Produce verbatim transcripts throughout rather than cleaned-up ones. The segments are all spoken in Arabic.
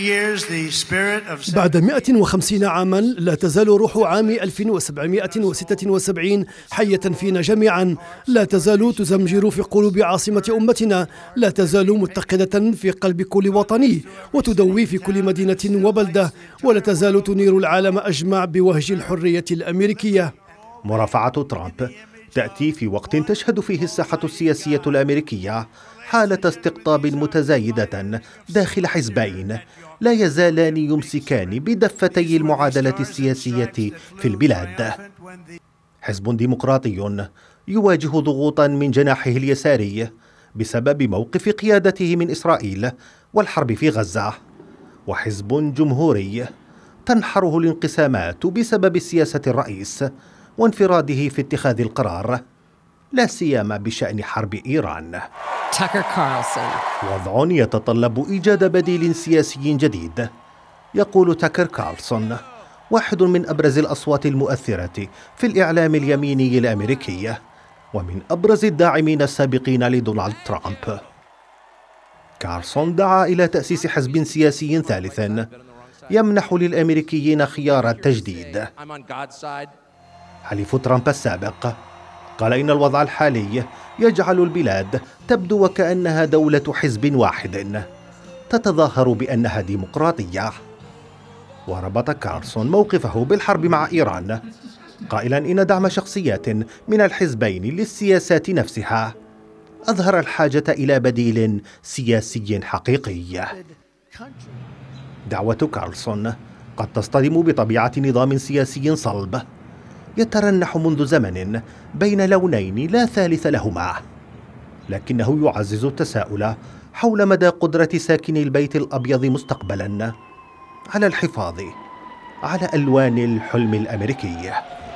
بعد مئة وخمسين عاما لا تزال روح عام ألف وسبعمئة وستة وسبعين حية فينا جميعا، لا تزال تزمجر في قلوب عاصمة أمتنا، لا تزال متقدة في قلب كل وطني وتدوي في كل مدينة وبلدة، ولا تزال تنير العالم أجمع بوهج الحرية الأمريكية. مرافعة ترامب تأتي في وقت تشهد فيه الساحة السياسية الأمريكية حالة استقطاب متزايدة داخل حزبين لا يزالان يمسكان بدفتي المعادلة السياسية في البلاد. حزب ديمقراطي يواجه ضغوطا من جناحه اليساري بسبب موقف قيادته من إسرائيل والحرب في غزة، وحزب جمهوري تنحره الانقسامات بسبب سياسة الرئيس وانفراده في اتخاذ القرار، لا سيما بشأن حرب إيران. تاكر كارلسون. وضع يتطلب إيجاد بديل سياسي جديد. يقول تاكر كارلسون واحد من أبرز الأصوات المؤثرة في الإعلام اليميني الأمريكي ومن أبرز الداعمين السابقين لدونالد ترامب. كارلسون دعا إلى تأسيس حزب سياسي ثالث يمنح للأمريكيين خيار التجديد. حليف ترامب السابق قال إن الوضع الحالي يجعل البلاد تبدو وكأنها دولة حزب واحد تتظاهر بأنها ديمقراطية. وربط كارلسون موقفه بالحرب مع إيران قائلا إن دعم شخصيات من الحزبين للسياسات نفسها أظهر الحاجة إلى بديل سياسي حقيقي. دعوة كارلسون قد تصطدم بطبيعة نظام سياسي صلب يترنح منذ زمن بين لونين لا ثالث لهما، لكنه يعزز التساؤل حول مدى قدرة ساكني البيت الأبيض مستقبلا على الحفاظ على ألوان الحلم الأمريكي.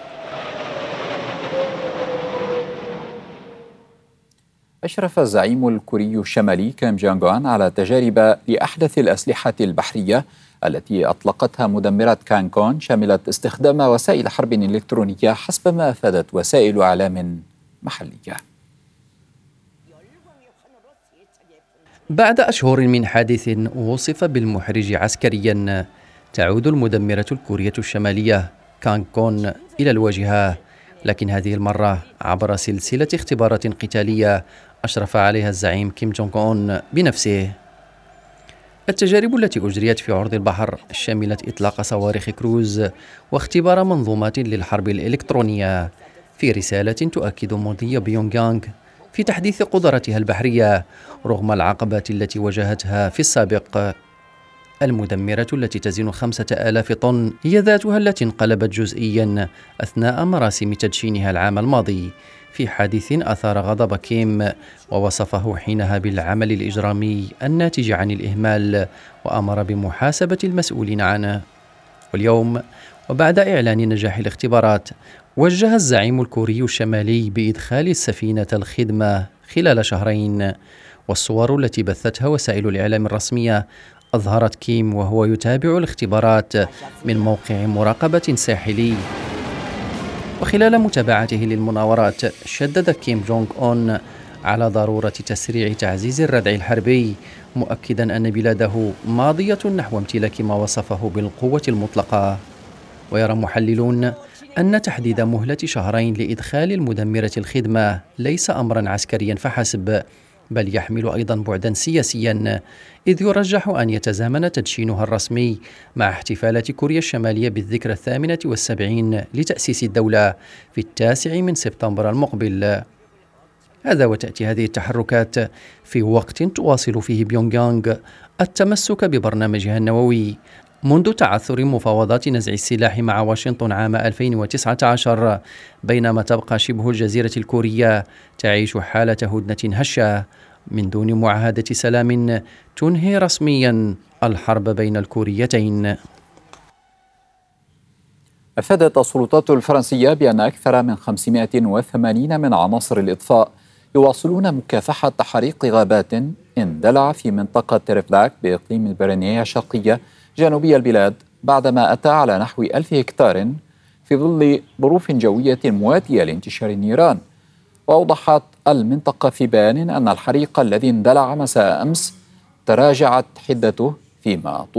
أشرف الزعيم الكوري الشمالي كيم جونغ أون على تجارب لأحدث الأسلحة البحرية التي أطلقتها مدمرات كانكون، شملت استخدام وسائل حرب إلكترونية حسب ما أفادت وسائل إعلام محلية. بعد أشهر من حادث وصف بالمحرج عسكريا، تعود المدمرة الكورية الشمالية كانكون إلى الواجهة، لكن هذه المرة عبر سلسلة اختبارات قتالية أشرف عليها الزعيم كيم جونغ أون بنفسه. التجارب التي أجريت في عرض البحر شملت إطلاق صواريخ كروز واختبار منظومات للحرب الإلكترونية، في رسالة تؤكد مضي بيونغ يانغ في تحديث قدرتها البحرية رغم العقبات التي واجهتها في السابق. المدمرة التي تزن خمسة آلاف طن هي ذاتها التي انقلبت جزئيا أثناء مراسم تدشينها العام الماضي في حادث أثار غضب كيم، ووصفه حينها بالعمل الإجرامي الناتج عن الإهمال، وأمر بمحاسبة المسؤولين عنه. واليوم وبعد إعلان نجاح الاختبارات، وجه الزعيم الكوري الشمالي بإدخال السفينة الخدمة خلال شهرين، والصور التي بثتها وسائل الإعلام الرسمية أظهرت كيم وهو يتابع الاختبارات من موقع مراقبة ساحلي. وخلال متابعته للمناورات شدد كيم جونغ أون على ضرورة تسريع تعزيز الردع الحربي، مؤكدا أن بلاده ماضية نحو امتلاك ما وصفه بالقوة المطلقة. ويرى محللون أن تحديد مهلة شهرين لإدخال المدمرة الخدمة ليس أمرا عسكريا فحسب، بل يحمل أيضا بعدا سياسيا، إذ يرجح أن يتزامن تدشينها الرسمي مع احتفالات كوريا الشمالية بالذكرى الثامنة والسبعين لتأسيس الدولة في التاسع من سبتمبر المقبل. هذا وتأتي هذه التحركات في وقت تواصل فيه بيونغ يانغ التمسك ببرنامجها النووي منذ تعثر مفاوضات نزع السلاح مع واشنطن عام ألفين وتسعة عشر، بينما تبقى شبه الجزيرة الكورية تعيش حالة هدنة هشة من دون معاهدة سلام تنهي رسميا الحرب بين الكوريتين. أفادت السلطات الفرنسية بأن أكثر من خمسمائة وثمانين من عناصر الإطفاء يواصلون مكافحة حريق غابات اندلع في منطقة تريفلاك بإقليم البرينية الشرقية جنوبي البلاد، بعدما أتى على نحو ألف هكتار في ظل ظروف جوية مواتية لانتشار النيران. وأوضحت المنطقة في بيان أن الحريق الذي اندلع مساء أمس تراجعت حدته، فيما